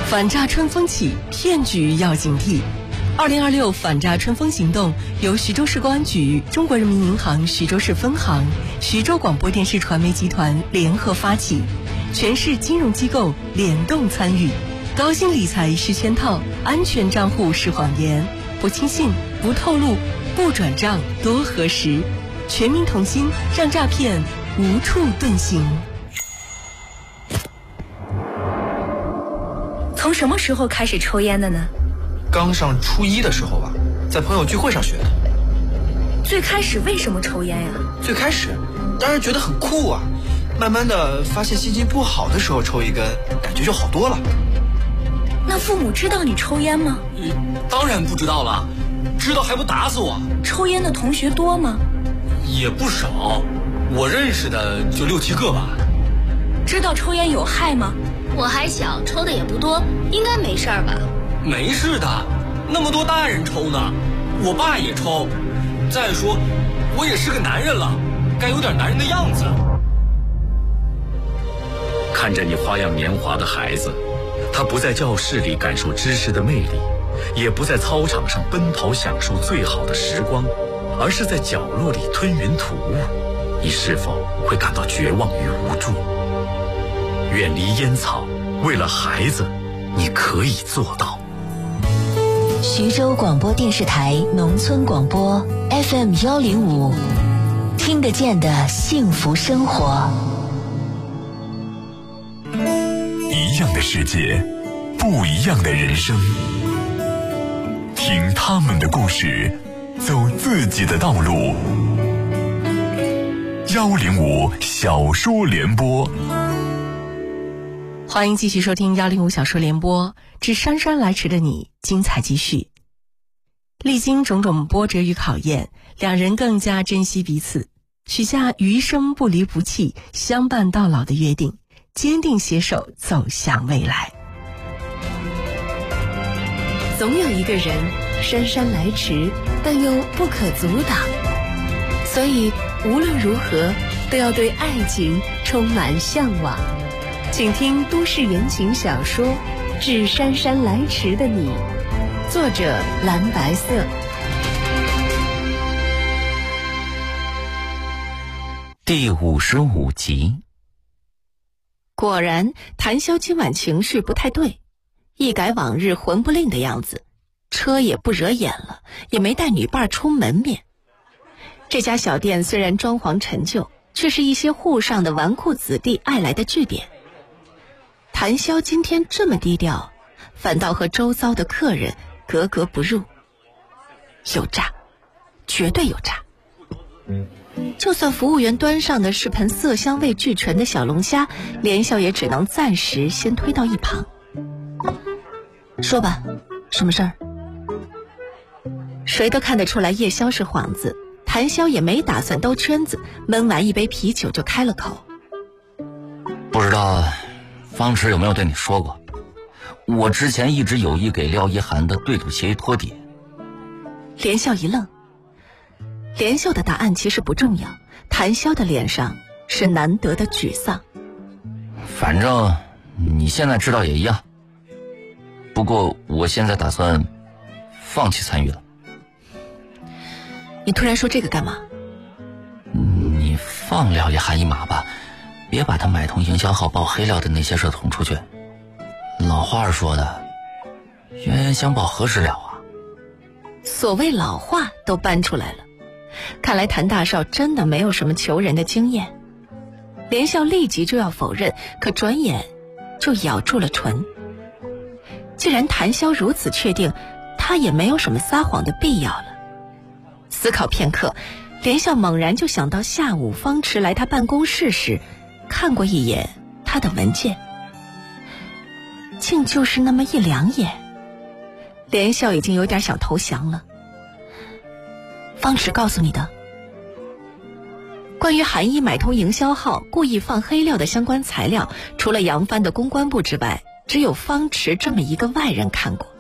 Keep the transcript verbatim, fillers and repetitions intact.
反诈春风起，骗局要警惕。二零二六反诈春风行动由徐州市公安局、中国人民银行徐州市分行、徐州广播电视传媒集团联合发起，全市金融机构联动参与。高薪理财是圈套，安全账户是谎言，不轻信，不透露，不转账，多核实。全民同心，让诈骗无处遁形。 从什么时候开始抽烟的呢？ 刚上初一的时候吧，在朋友聚会上学的。 最开始为什么抽烟呀？ 最开始当然觉得很酷啊，慢慢的发现心情不好的时候抽一根，感觉就好多了。 那父母知道你抽烟吗？ 嗯，当然不知道了，知道还不打死我。 抽烟的同学多吗？ 也不少，我认识的就六七个吧。 知道抽烟有害吗？ 我还小，抽的也不多，应该没事儿吧？ 没事的，那么多大人抽呢，我爸也抽。再说，我也是个男人了，该有点男人的样子。 看着你花样年华的孩子，他不在教室里感受知识的魅力，也不在操场上奔跑享受最好的时光，而是在角落里吞云吐雾，你是否会感到绝望与无助？远离烟草，为了孩子，你可以做到。 徐州广播电视台农村广播 F M 幺零五，听得见的幸福生活。 一样的世界，不一样的人生。听他们的故事，走自己的道路。幺零五小说联播。 欢迎继续收听幺零五小说联播，致姗姗来迟的你，精彩继续。历经种种波折与考验，两人更加珍惜彼此，许下余生不离不弃、相伴到老的约定，坚定携手走向未来。 总有一个人姗姗来迟，但又不可阻挡，所以无论如何都要对爱情充满向往。请听都市言情小说《致姗姗来迟的你》，作者蓝白色。 第五十五集。 果然，谭潇今晚情绪不太对，一改往日混不吝的样子，车也不惹眼了，也没带女伴出门面。这家小店虽然装潢陈旧，却是一些沪上的纨绔子弟爱来的据点。谭潇今天这么低调，反倒和周遭的客人格格不入。有诈，绝对有诈。就算服务员端上的是盆色香味俱全的小龙虾，连笑也只能暂时先推到一旁。说吧，什么事儿？谁都看得出来叶宵是幌子，谭潇也没打算兜圈子，闷完一杯啤酒就开了口。 不知道方池有没有对你说过，我之前一直有意给廖一涵的对赌协议托底。 连笑一愣，连秀的答案其实不重要，谭潇的脸上是难得的沮丧。 反正你现在知道也一样，不过我现在打算放弃参与了。 你突然说这个干嘛？ 你放廖一涵一马吧，别把他买通营销号爆黑料的那些事捅出去。老话儿说的，冤冤相报何时了啊？ 所谓老话都搬出来了，看来谭大少真的没有什么求人的经验。连笑立即就要否认，可转眼就咬住了唇。既然谭潇如此确定，他也没有什么撒谎的必要了。思考片刻，连笑猛然就想到下午方池来他办公室时看过一眼他的文件，竟就是那么一两眼。连笑已经有点想投降了。方池告诉你的关于韩一买通营销号故意放黑料的相关材料，除了杨帆的公关部之外，只有方池这么一个外人看过。